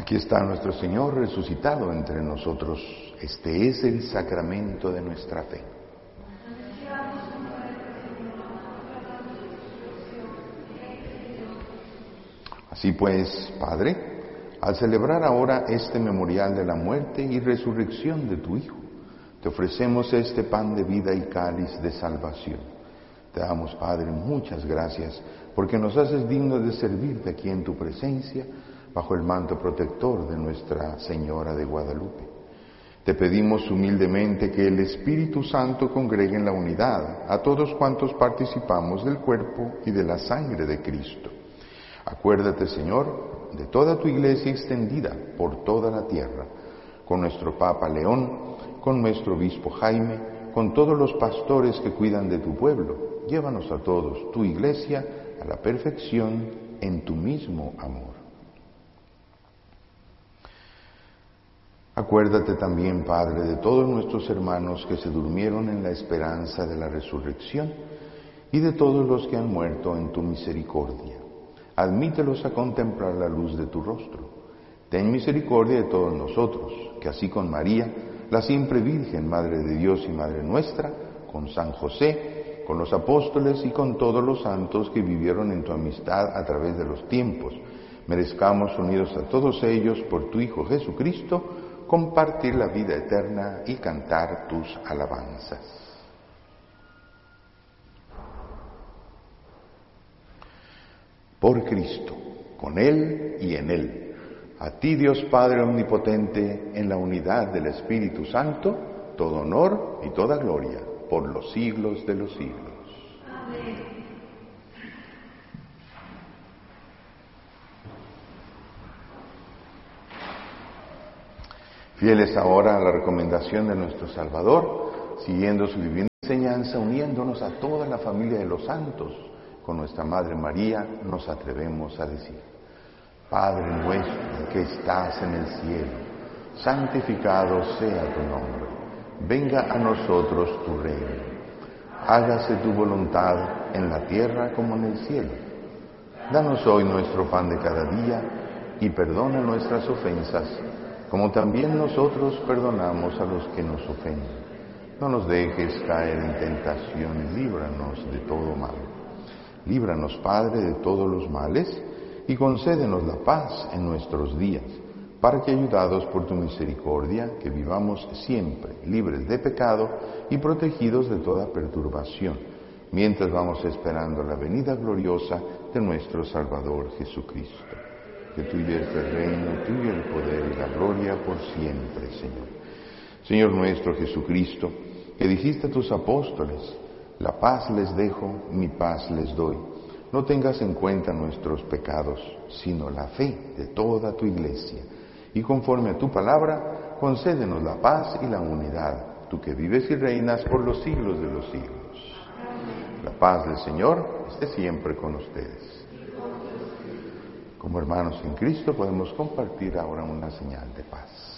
Aquí está nuestro Señor resucitado entre nosotros. Este es el sacramento de nuestra fe. Así pues, Padre, al celebrar ahora este memorial de la muerte y resurrección de tu Hijo, te ofrecemos este pan de vida y cáliz de salvación. Te damos, Padre, muchas gracias, porque nos haces dignos de servirte aquí en tu presencia, bajo el manto protector de Nuestra Señora de Guadalupe. Te pedimos humildemente que el Espíritu Santo congregue en la unidad a todos cuantos participamos del cuerpo y de la sangre de Cristo. Acuérdate, Señor, de toda tu Iglesia extendida por toda la tierra, con nuestro Papa León, con nuestro Obispo Jaime, con todos los pastores que cuidan de tu pueblo. Llévanos a todos, tu Iglesia, a la perfección en tu mismo amor. Acuérdate también, Padre, de todos nuestros hermanos que se durmieron en la esperanza de la resurrección y de todos los que han muerto en tu misericordia. Admítelos a contemplar la luz de tu rostro. Ten misericordia de todos nosotros, que así con María, la siempre Virgen, Madre de Dios y Madre nuestra, con San José, con los apóstoles y con todos los santos que vivieron en tu amistad a través de los tiempos, merezcamos, unidos a todos ellos por tu Hijo Jesucristo, compartir la vida eterna y cantar tus alabanzas. Por Cristo, con Él y en Él, a ti Dios Padre Omnipotente, en la unidad del Espíritu Santo, todo honor y toda gloria, por los siglos de los siglos. Amén. Fieles ahora a la recomendación de nuestro Salvador, siguiendo su divina enseñanza, uniéndonos a toda la familia de los santos, con nuestra Madre María, nos atrevemos a decir: Padre nuestro que estás en el cielo, santificado sea tu nombre. Venga a nosotros tu reino. Hágase tu voluntad en la tierra como en el cielo. Danos hoy nuestro pan de cada día y perdona nuestras ofensas, como también nosotros perdonamos a los que nos ofenden. No nos dejes caer en tentación y líbranos de todo mal. Líbranos, Padre, de todos los males y concédenos la paz en nuestros días, para que, ayudados por tu misericordia, que vivamos siempre libres de pecado y protegidos de toda perturbación, mientras vamos esperando la venida gloriosa de nuestro Salvador Jesucristo. Que tuyo es el reino, tuyo el poder y la gloria por siempre, Señor. Señor nuestro Jesucristo, que dijiste a tus apóstoles: la paz les dejo, mi paz les doy. No tengas en cuenta nuestros pecados, sino la fe de toda tu Iglesia. Y conforme a tu palabra, concédenos la paz y la unidad, tú que vives y reinas por los siglos de los siglos. La paz del Señor esté siempre con ustedes. Como hermanos en Cristo podemos compartir ahora una señal de paz.